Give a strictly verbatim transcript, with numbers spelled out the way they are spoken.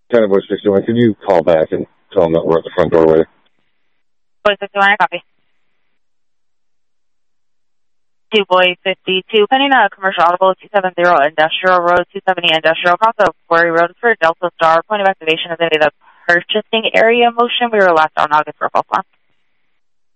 Tenant Boy sixty-one, can you call back and tell them that we're at the front doorway? Boy sixty-one, I copy. Two Boy fifty-two, pending a commercial audible two seventy Industrial Road, two seventy Industrial, across the Quarry Road for Delta Star. Point of activation is in the purchasing area motion. We were last on August for both months.